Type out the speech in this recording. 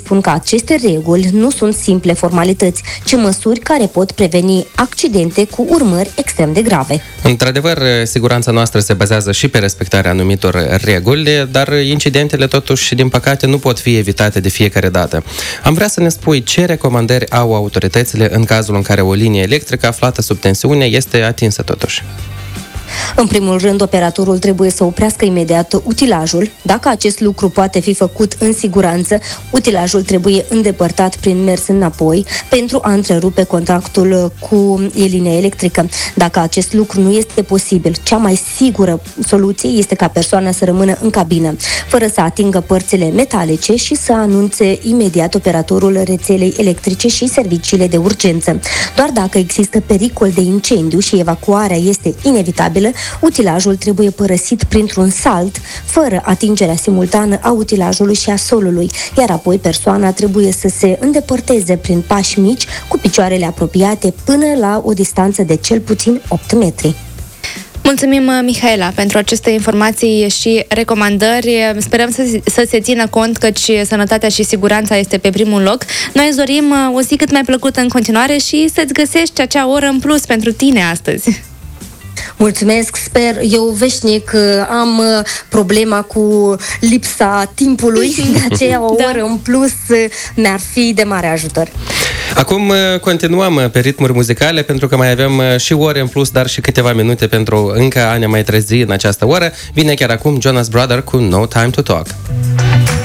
spun că aceste reguli nu sunt simple formalități, ci măsuri care pot preveni accidente cu urmări extrem de grave. Într-adevăr, siguranța noastră se bazează și pe respectarea anumitor reguli, dar incidentele, totuși, din păcate, nu pot fi evitate de fiecare dată. Am vrea să ne spui ce recomandări au autoritățile în cazul în care o linie electrică aflată sub tensiune este atinsă totuși. În primul rând, operatorul trebuie să oprească imediat utilajul. Dacă acest lucru poate fi făcut în siguranță, utilajul trebuie îndepărtat prin mers înapoi pentru a întrerupe contactul cu linia electrică. Dacă acest lucru nu este posibil, cea mai sigură soluție este ca persoana să rămână în cabină, fără să atingă părțile metalice și să anunțe imediat operatorul rețelei electrice și serviciile de urgență. Doar dacă există pericol de incendiu și evacuarea este inevitabilă, utilajul trebuie părăsit printr-un salt, fără atingerea simultană a utilajului și a solului, iar apoi persoana trebuie să se îndepărteze prin pași mici, cu picioarele apropiate, până la o distanță de cel puțin 8 metri. Mulțumim, Mihaela, pentru aceste informații și recomandări. Sperăm să se țină cont căci sănătatea și siguranța este pe primul loc. Noi îți dorim o zi cât mai plăcută în continuare și să-ți găsești acea oră în plus pentru tine astăzi. Mulțumesc, sper. Eu veșnic am problema cu lipsa timpului, de aceea o oră în plus mi-ar fi de mare ajutor. Acum continuăm pe ritmuri muzicale, pentru că mai avem și ore în plus, dar și câteva minute pentru încă a ne mai trezi în această oră. Vine chiar acum Jonas Brothers cu No Time to Talk.